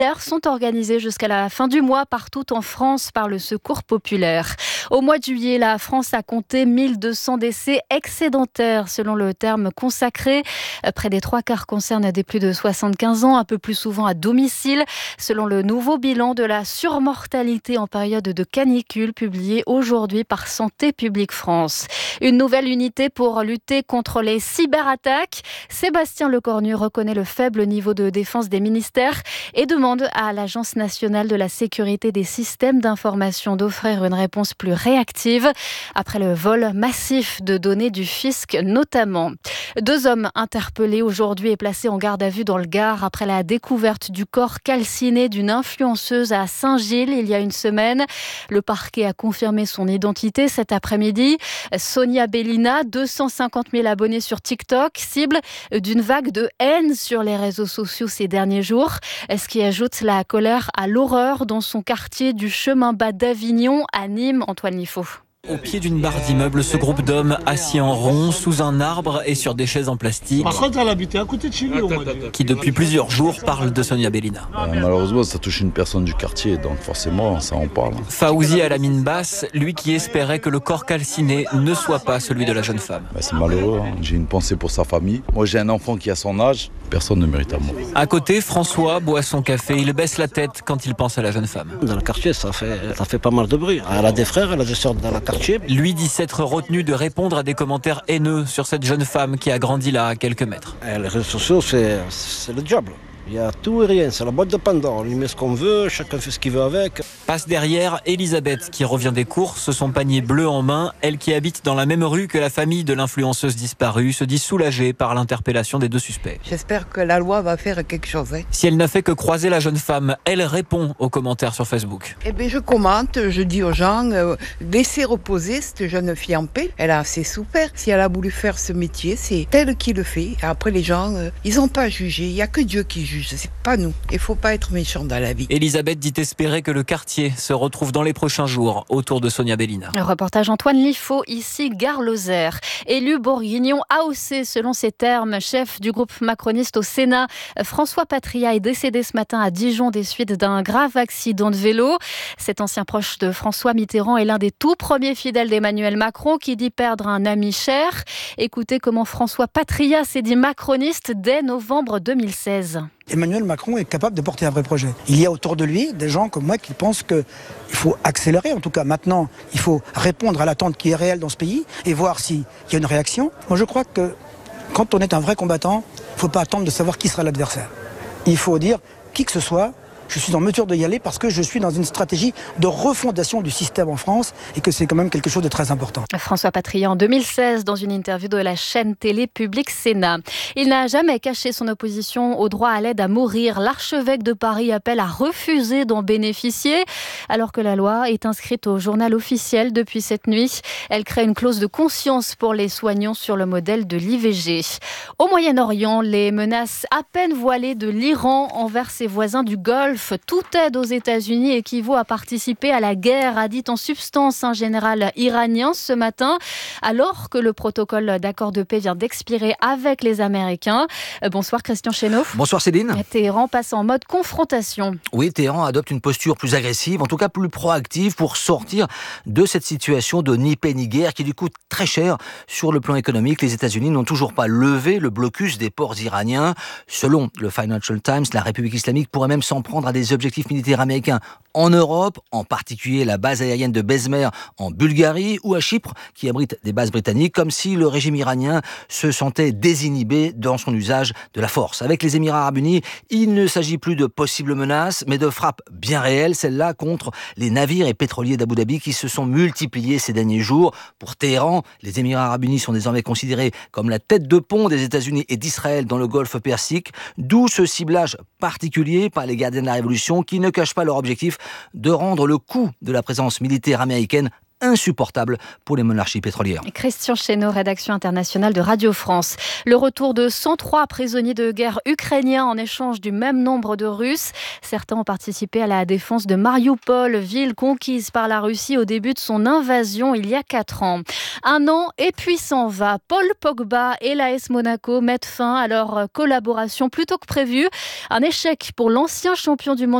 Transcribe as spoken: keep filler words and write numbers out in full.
sont organisées jusqu'à la fin du mois partout en France par le Secours populaire. Au mois de juillet, la France a compté mille deux cents décès excédentaires selon le terme consacré. Près des trois quarts concernent des plus de soixante-quinze ans, un peu plus souvent à domicile. Selon le nouveau bilan de la surmortalité en période de canicule publié aujourd'hui par Santé publique France. Une nouvelle unité pour lutter contre les cyberattaques. Sébastien Lecornu reconnaît le faible niveau de défense des ministères et demande à l'Agence nationale de la sécurité des systèmes d'information d'offrir une réponse plus réactive après le vol massif de données du fisc notamment. Deux hommes interpellés aujourd'hui et placés en garde à vue dans le Gard après la découverte du corps calciné d'une influenceuse à Saint-Gilles il y a une semaine. Le parquet a confirmé son identité cet après-midi. Sonia Bellina, deux cent cinquante mille abonnés sur TikTok, cible d'une vague de haine sur les réseaux sociaux ces derniers jours. Ce qui ajoute la colère à l'horreur dans son quartier du chemin bas d'Avignon à Nîmes. Antoine Liffaut. Au pied d'une barre d'immeuble, ce groupe d'hommes assis en rond sous un arbre et sur des chaises en plastique Par contre, elle habitait à côté de chez lui au moins. qui depuis plusieurs jours parlent de Sonia Bellina. Euh, malheureusement, ça touche une personne du quartier, donc forcément, ça en parle. Faouzi à la mine basse, lui qui espérait que le corps calciné ne soit pas celui de la jeune femme. Ben, c'est malheureux, hein. J'ai une pensée pour sa famille. Moi, j'ai un enfant qui a son âge, personne ne mérite à mort. À côté, François boit son café, il baisse la tête quand il pense à la jeune femme. Dans le quartier, ça fait, ça fait pas mal de bruit. Elle a des frères, elle a des sœurs dans le quartier. Lui dit s'être retenu de répondre à des commentaires haineux sur cette jeune femme qui a grandi là à quelques mètres. Et les réseaux sociaux, c'est, c'est le diable. Il y a tout et rien, c'est la boîte de Pandore. On y met ce qu'on veut, chacun fait ce qu'il veut avec. Passe derrière Elisabeth qui revient des courses, son panier bleu en main. Elle qui habite dans la même rue que la famille de l'influenceuse disparue se dit soulagée par l'interpellation des deux suspects. J'espère que la loi va faire quelque chose. Hein. Si elle n'a fait que croiser la jeune femme, elle répond aux commentaires sur Facebook. Eh bien, je commente, je dis aux gens, euh, laissez reposer cette jeune fille en paix. Elle a assez souffert. Si elle a voulu faire ce métier, c'est elle qui le fait. Et après, les gens, euh, ils n'ont pas jugé. Il n'y a que Dieu qui juge. C'est pas nous. Il faut pas être méchant dans la vie. Elisabeth dit espérer que le quartier se retrouve dans les prochains jours autour de Sonia Bellina. Le reportage Antoine Liffaut, ici Gare Lozère. Élu bourguignon A O C selon ses termes, chef du groupe macroniste au Sénat, François Patria est décédé ce matin à Dijon des suites d'un grave accident de vélo. Cet ancien proche de François Mitterrand est l'un des tout premiers fidèles d'Emmanuel Macron qui dit perdre un ami cher. Écoutez comment François Patria s'est dit macroniste dès novembre deux mille seize. Emmanuel Macron est capable de porter un vrai projet. Il y a autour de lui des gens comme moi qui pensent qu'il faut accélérer. En tout cas, maintenant, il faut répondre à l'attente qui est réelle dans ce pays et voir s'il y a une réaction. Moi, je crois que quand on est un vrai combattant, il ne faut pas attendre de savoir qui sera l'adversaire. Il faut dire, qui que ce soit, je suis en mesure d'y aller parce que je suis dans une stratégie de refondation du système en France et que c'est quand même quelque chose de très important. François Patria en deux mille seize dans une interview de la chaîne télé publique Sénat. Il n'a jamais caché son opposition au droit à l'aide à mourir. L'archevêque de Paris appelle à refuser d'en bénéficier alors que la loi est inscrite au journal officiel depuis cette nuit. Elle crée une clause de conscience pour les soignants sur le modèle de l'I V G. Au Moyen-Orient, les menaces à peine voilées de l'Iran envers ses voisins du Golfe. Toute aide aux États-Unis équivaut à participer à la guerre, a dit en substance un général iranien ce matin, alors que le protocole d'accord de paix vient d'expirer avec les Américains. Bonsoir Christian Chesneau. Bonsoir Céline. Téhéran passe en mode confrontation. Oui, Téhéran adopte une posture plus agressive, en tout cas plus proactive pour sortir de cette situation de ni paix ni guerre qui lui coûte très cher sur le plan économique. Les États-Unis n'ont toujours pas levé le blocus des ports iraniens. Selon le Financial Times, la République islamique pourrait même s'en prendre à des objectifs militaires américains en Europe, en particulier la base aérienne de Besmer en Bulgarie ou à Chypre, qui abrite des bases britanniques, comme si le régime iranien se sentait désinhibé dans son usage de la force. Avec les Émirats arabes unis, il ne s'agit plus de possibles menaces, mais de frappes bien réelles, celles-là contre les navires et pétroliers d'Abu Dhabi qui se sont multipliés ces derniers jours. Pour Téhéran, les Émirats arabes unis sont désormais considérés comme la tête de pont des États-Unis et d'Israël dans le Golfe Persique, d'où ce ciblage particulier par les gardiens de la révolution qui ne cachent pas leur objectif de rendre le coût de la présence militaire américaine insupportable pour les monarchies pétrolières. Christian Chesneau, rédaction internationale de Radio France. Le retour de cent trois prisonniers de guerre ukrainiens en échange du même nombre de Russes. Certains ont participé à la défense de Mariupol, ville conquise par la Russie au début de son invasion il y a quatre ans. Un an et puis s'en va. Paul Pogba et l'A S Monaco mettent fin à leur collaboration plus tôt que prévu. Un échec pour l'ancien champion du monde